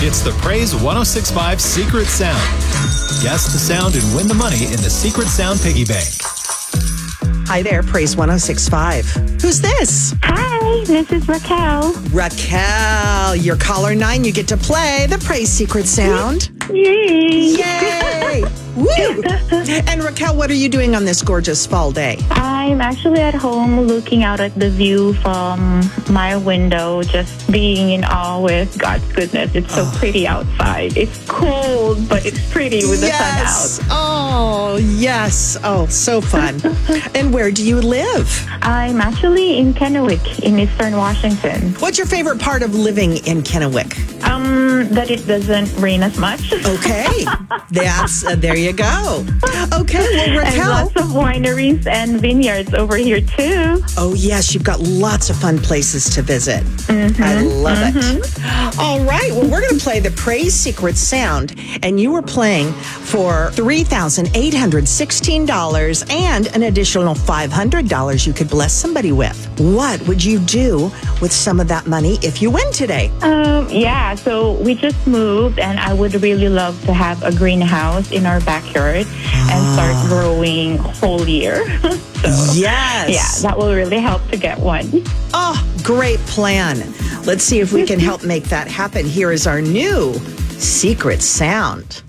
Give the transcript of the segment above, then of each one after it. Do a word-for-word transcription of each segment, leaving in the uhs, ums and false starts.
It's the Praise one oh six point five Secret Sound. Guess the sound and win the money in the Secret Sound Piggy Bank. Hi there, Praise one oh six point five. Who's this? Hi, this is Raquel. Raquel, you're caller nine. You get to play the Praise Secret Sound. Yay! Yay! Woo! And Raquel, what are you doing on this gorgeous fall day? I'm actually at home looking out at the view from my window, just being in awe with God's goodness. It's so Oh. pretty outside. It's cold, but it's pretty with the yes. sun out. Oh, yes. Oh, so fun. And where do you live? I'm actually in Kennewick in Eastern Washington. What's your favorite part of living in Kennewick? Um, that it doesn't rain as much. Okay. That's, uh, there you go. Okay, well, And Raquel. lots of wineries and vineyards over here too. Oh, yes, you've got lots of fun places to visit. I love it. All right, well, we're going to play the Praise Secret Sound, and you were playing for three thousand eight hundred sixteen dollars and an additional five hundred dollars you could bless somebody with. What would you do with some of that money if you win today? Um, yeah, so we just moved, and I would really love to have a greenhouse in our backyard and start growing whole year. so, Yes. yeah, that will really help to get one. Oh, great plan. Let's see if we can help make that happen. Here is our new secret sound.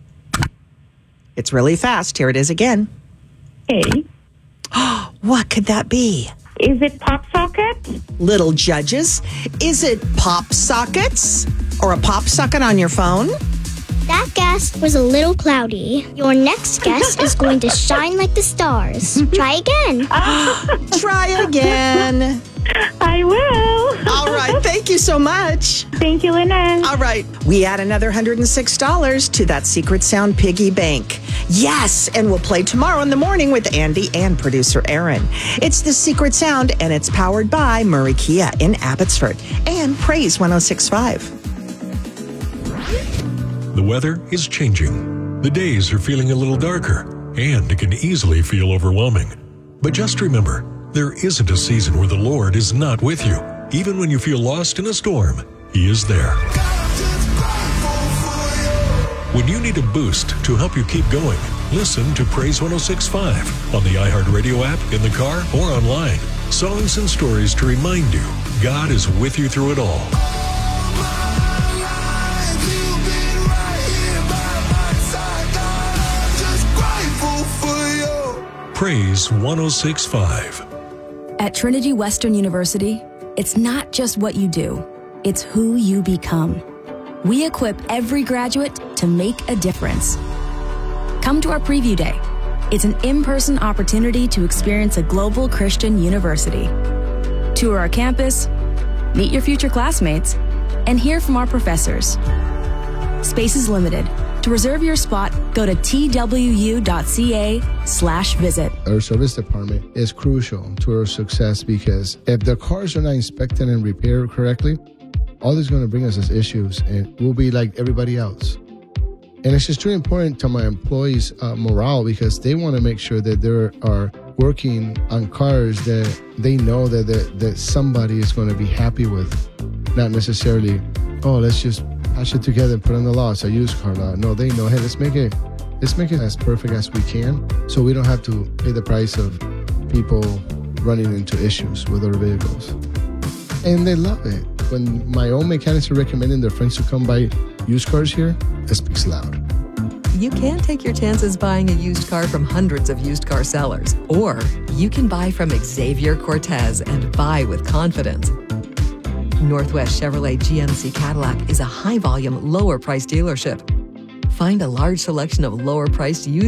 It's really fast. Here it is again. Hey, What could that be? is it pop socket? Little judges, is it pop sockets or a pop socket on your phone? That guess was a little cloudy. Your next guess is going to shine like the stars. Try again. Try again. I will. All right. Thank you so much. Thank you, Lynette. All right. We add another one hundred six dollars to that Secret Sound Piggy Bank. Yes. And we'll play tomorrow in the morning with Andy and producer Aaron. It's the Secret Sound, and it's powered by Murray Kia in Abbotsford and Praise one oh six point five. The weather is changing. The days are feeling a little darker, and it can easily feel overwhelming. But just remember, there isn't a season where the Lord is not with you. Even when you feel lost in a storm, He is there. When you need a boost to help you keep going, listen to Praise one oh six point five on the iHeartRadio app, in the car, or online. Songs and stories to remind you God is with you through it all. Praise one oh six point five. At Trinity Western University, it's not just what you do, it's who you become. We equip every graduate to make a difference. Come to our preview day. It's an in-person opportunity to experience a global Christian university. Tour our campus, meet your future classmates, and hear from our professors. Space is limited. To reserve your spot, go to twu.ca slash visit. Our service department is crucial to our success because if the cars are not inspected and repaired correctly, all this is going to bring us is issues, and we'll be like everybody else. And it's just really important to my employees' uh, morale because they want to make sure that they are working on cars that they know that, that, that somebody is going to be happy with, not necessarily, oh, let's just patch it together and put on the lot. It's a used car lot. No, they know, hey, let's make it let's make it as perfect as we can so we don't have to pay the price of people running into issues with our vehicles. And they love it. When my own mechanics are recommending their friends to come buy used cars here, it speaks loud. You can take your chances buying a used car from hundreds of used car sellers, or you can buy from Xavier Cortez and buy with confidence. Northwest Chevrolet G M C Cadillac is a high-volume, lower-price dealership. Find a large selection of lower-priced used